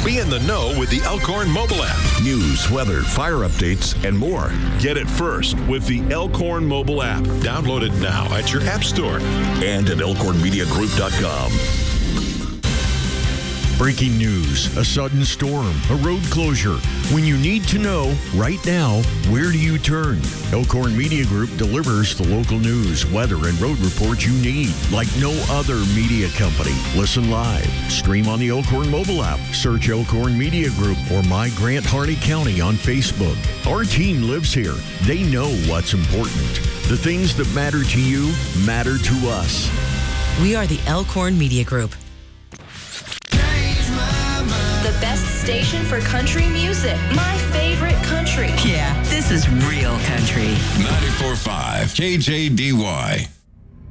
Be in the know with the Elkhorn mobile app. News, weather, fire updates, and more. Get it first with the Elkhorn mobile app. Download it now at your app store and at elkhornmediagroup.com. Breaking news, a sudden storm, a road closure. When you need to know right now, where do you turn? Elkhorn Media Group delivers the local news, weather, and road reports you need, like no other media company. Listen live. Stream on the Elkhorn mobile app. Search Elkhorn Media Group or My Grant Harney County on Facebook. Our team lives here. They know what's important. The things that matter to you matter to us. We are the Elkhorn Media Group. The best station for country music. My favorite country. Yeah, this is real country. 94.5 KJDY.